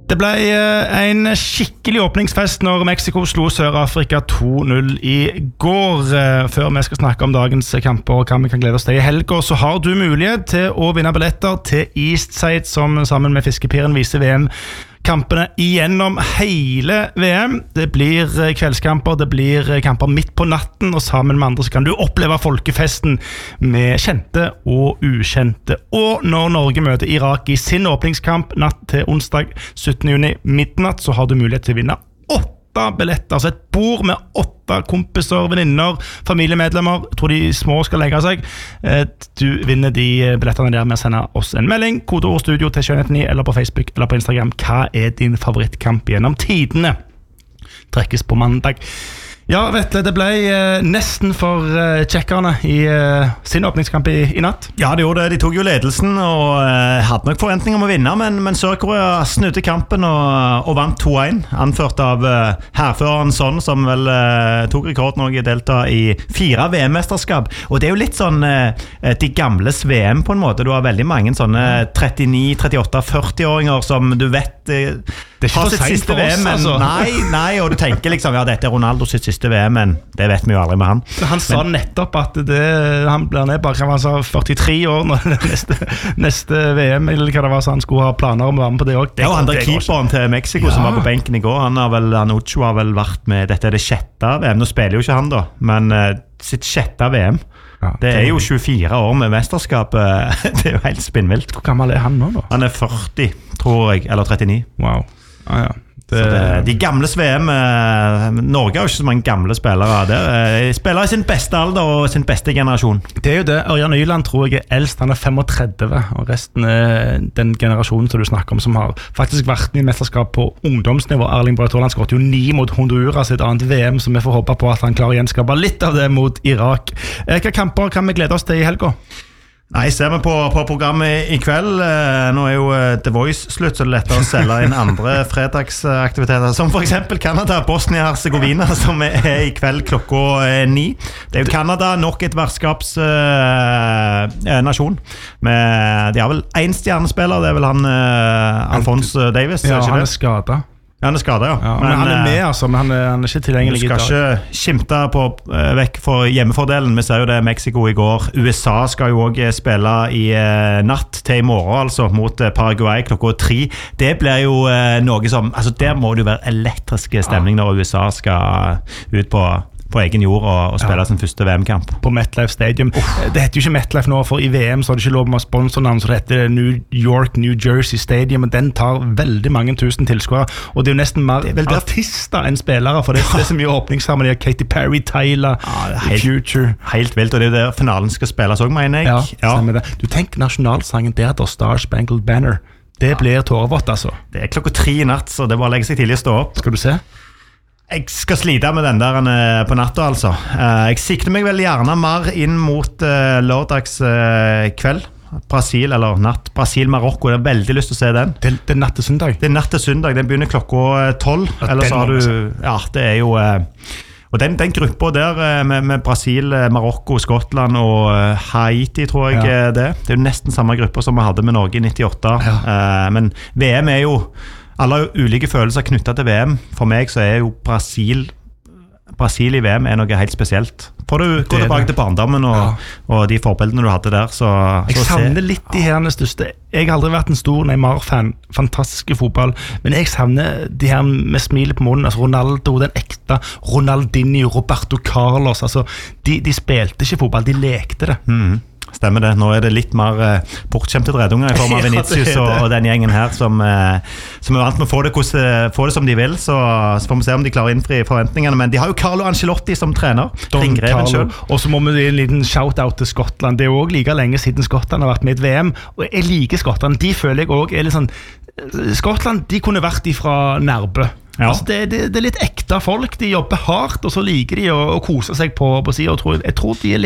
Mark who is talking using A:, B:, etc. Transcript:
A: Det ble en skikkelig åpningsfest når Mexico slo Sør-Afrika 2-0 i går. Før vi skal snakke om dagens kamper og hva vi kan glede oss til i helgen, så har du mulighet til å vinne billetter til Eastside, som sammen med Fiskepiren viser VM-kampene igjennom hele VM. Det blir kveldskamper, det blir kamper midt på natten, og sammen med andre så kan du oppleve folkefesten med kjente og ukjente. Og når Norge møter Irak i sin åpningskamp natt til onsdag 17. juni midnatt, så har du mulighet til å vinne 8 billetter, altså et bord med 8 kompiser, venninner, familiemedlemmer. Jeg tror de små skal legge seg. Du vinner de billettene der med å sende oss en melding, kodeord studio til 719, eller på Facebook eller på Instagram. Hva din favorittkamp gjennom tidene? Trekkes på mandag. Ja, Vetle, det ble nesten for tjekkerne i sin åpningskamp i natt.
B: Ja, det gjorde det. De tok jo ledelsen og hadde nok forventninger om å vinne, men Sør-Korea snudde kampen og vant 2-1, anført av herføreren Son, som vel tok rekorden og delta i 4 VM-mesterskap. Og det er jo litt sånn de gamles VM på en måte. Du har veldig mange sånne 39, 38, 40-åringer som du vet
A: det har sitt siste VM, men
B: altså. Nei, og du tenker liksom, ja, dette Ronaldo sitt siste VM, men det vet vi jo aldri med han.
A: Han sa nettopp at han blir ned bare, han sa 43 år når neste VM, eller hva det var, så han skulle ha planer om å være med på det også.
B: Det er jo han der keeperen til Mexico som var på benken i går. Han Ocho har vel vært med, dette det 6. VM, nå spiller jo ikke han da, men sitt 6. VM. Ja, det er jo 24 år med mesterskap. Det er jo helt spinnvilt.
A: Hvor gammel er han nå da?
B: Han er 40, tror jeg, eller 39.
A: Wow. Ja.
B: De gamle VM, Norge har jo ikke så mange gamle spillere der. Spiller i sin beste alder og sin beste generasjon. Det
A: er jo det. Ørjan Nyland tror jeg eldst, han 35, og resten den generasjonen som du snakker om, som har faktisk vært med i mesterskap på ungdomsnivå. Erling Braut Haaland skåret jo 9 mot Honduras, et annet VM, som vi får håpe på at han klarer å gjenskape litt av det mot Irak. Hvilke kamper kan vi glede oss til i helgen?
B: Nei, ser vi på programmet i kveld. Nå er jo The Voice slutt, så det er lettere å selge inn andre fredagsaktiviteter, som for eksempel Canada, Bosnia-Herzegovina, som er i kveld klokka 9. Det er jo Canada, nok et vertskapsnasjon. De har vel 1 stjernespiller, det er vel han Alphonse Davies.
A: Ja, han skadet.
B: Ja, han skadet, ja.
A: Men han med, altså, men han ikke tilgjengelig i dag.
B: Du skal ikke skimte vekk for hjemmefordelen. Vi ser jo det Mexico i går. USA skal jo også spille i natt til i morgen, altså, mot Paraguay klokka 3. Det blir jo noe som, altså der må det jo være elektrisk stemning når USA skal ut på egen jord og spille sin første VM-kamp.
A: På MetLife Stadium. Det heter jo ikke MetLife nå, for i VM så har det ikke lov med sponsornavn, så det heter New York, New Jersey Stadium, og den tar veldig mange tusen tilskuere, og det er jo nesten mer artister enn spillere, for det er så mye åpningssammen, de har Katy Perry, Tyler, Future.
B: Helt vilt, og det er der finalen skal spilles også, mener jeg.
A: Ja, stemmer det. Du tenker nasjonalsangen der, Star Spangled Banner. Det blir tårevått, altså.
B: Det er klokka 3 i natt, så det er bare å legge seg tidlig og stå opp.
A: Skal du se?
B: Jeg skal slite med den der på natta, altså. Jeg sikter meg vel gjerne mer inn mot lørdags kveld. Brasil, eller natt. Brasil-Marokko, jeg har veldig lyst til å se den.
A: Det er natt til søndag? Det
B: er natt til søndag, den begynner klokka 12. Eller så har du, ja, det er jo... Og den gruppa der med Brasil, Marokko, Skottland og Haiti, tror jeg det. Det er jo nesten samme gruppa som vi hadde med Norge i 98. Men VM er jo... Alle har ulike følelser knyttet til VM. For meg så er jo Brasil i VM er noe helt spesielt. Får du gå tilbake til barndommen og de forbildene du hadde der, så
A: jeg savner litt de her største. Jeg har aldri vært en stor Neymar-fan, fantastiske fotball, men jeg savner de her med smilet på munnen, altså Ronaldo, den ekte Ronaldinho, Roberto Carlos, altså de spilte ikke fotball, de lekte det.
B: Stemmer det. Nå er det litt mer bortkjemte dredunger i form av Vinicius og den gjengen her som er vant med å få det som de vil, så får vi se om de klarer å innfri forventningene, men de har jo Carlo Ancelotti som trener, ringreven selv.
A: Og så må vi gi en liten shout-out til Skottland. Det er jo også like lenge siden Skottland har vært med i et VM, og jeg liker Skottland. De føler jeg også er litt sånn, Skottland, de kunne vært ifra Nærbø. Altså det er litt ekte folk, de jobber hardt, og så liker de å kose seg på siden, og jeg tror de er litt